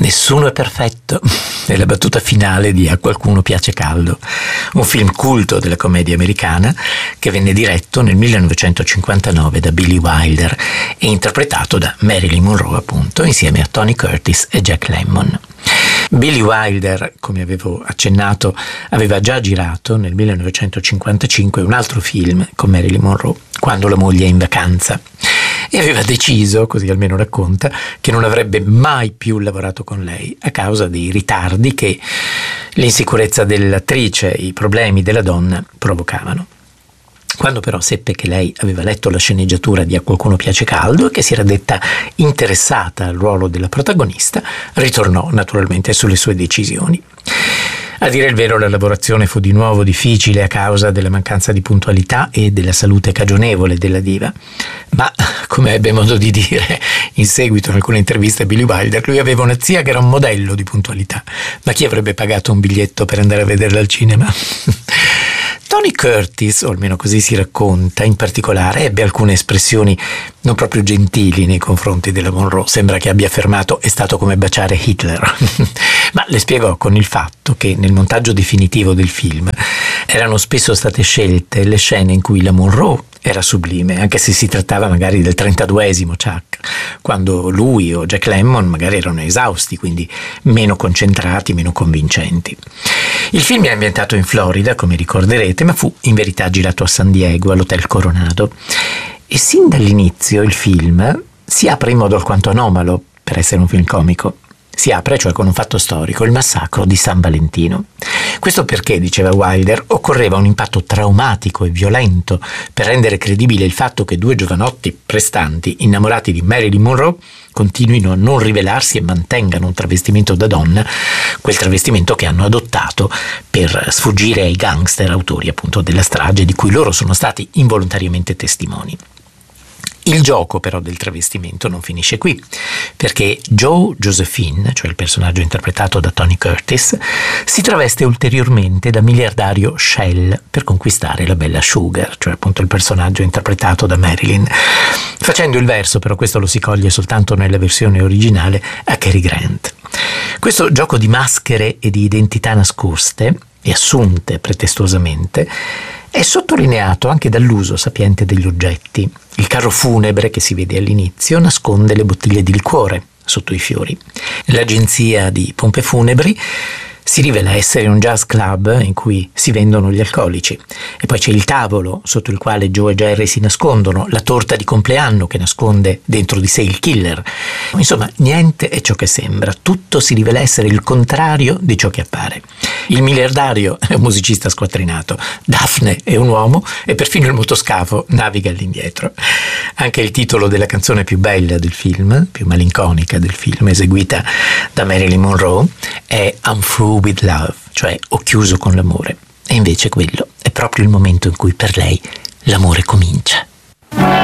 Nessuno è perfetto, è la battuta finale di A qualcuno piace caldo, un film culto della commedia americana che venne diretto nel 1959 da Billy Wilder e interpretato da Marilyn Monroe, appunto, insieme a Tony Curtis e Jack Lemmon. Billy Wilder, come avevo accennato, aveva già girato nel 1955 un altro film con Marilyn Monroe, Quando la moglie è in vacanza, e aveva deciso, così almeno racconta, che non avrebbe mai più lavorato con lei a causa dei ritardi che l'insicurezza dell'attrice, i problemi della donna provocavano. Quando però seppe che lei aveva letto la sceneggiatura di A qualcuno piace caldo e che si era detta interessata al ruolo della protagonista, ritornò naturalmente sulle sue decisioni. A dire il vero, la lavorazione fu di nuovo difficile a causa della mancanza di puntualità e della salute cagionevole della diva, ma, come ebbe modo di dire in seguito in alcune interviste a Billy Wilder, lui aveva una zia che era un modello di puntualità, ma chi avrebbe pagato un biglietto per andare a vederla al cinema? Tony Curtis, o almeno così si racconta, in particolare ebbe alcune espressioni non proprio gentili nei confronti della Monroe. Sembra che abbia affermato «è stato come baciare Hitler», ma le spiegò con il fatto che nel montaggio definitivo del film erano spesso state scelte le scene in cui la Monroe era sublime, anche se si trattava magari del 32esimo Chuck, quando lui o Jack Lemmon magari erano esausti, quindi meno concentrati, meno convincenti. Il film è ambientato in Florida, come ricorderete, ma fu in verità girato a San Diego, all'Hotel Coronado. E sin dall'inizio il film si apre in modo alquanto anomalo per essere un film comico. Si apre cioè con un fatto storico, il massacro di San Valentino. Questo perché, diceva Wilder, occorreva un impatto traumatico e violento per rendere credibile il fatto che due giovanotti prestanti, innamorati di Marilyn Monroe, continuino a non rivelarsi e mantengano un travestimento da donna, quel travestimento che hanno adottato per sfuggire ai gangster autori appunto della strage di cui loro sono stati involontariamente testimoni. Il gioco però del travestimento non finisce qui, perché Joe Josephine, cioè il personaggio interpretato da Tony Curtis, si traveste ulteriormente da miliardario Shell per conquistare la bella Sugar, cioè appunto il personaggio interpretato da Marilyn, facendo il verso, però questo lo si coglie soltanto nella versione originale, a Cary Grant. Questo gioco di maschere e di identità nascoste e assunte pretestuosamente è sottolineato anche dall'uso sapiente degli oggetti. Il carro funebre che si vede all'inizio nasconde le bottiglie di liquore sotto i fiori. L'agenzia di pompe funebri si rivela essere un jazz club in cui si vendono gli alcolici. E poi c'è il tavolo sotto il quale Joe e Jerry si nascondono, la torta di compleanno che nasconde dentro di sé il killer. Insomma, niente è ciò che sembra, tutto si rivela essere il contrario di ciò che appare. Il miliardario è un musicista squattrinato, Daphne è un uomo e perfino il motoscafo naviga all'indietro. Anche il titolo della canzone più bella del film, più malinconica del film, eseguita da Marilyn Monroe, è I'm Through with Love, cioè ho chiuso con l'amore. E invece quello è proprio il momento in cui per lei l'amore comincia.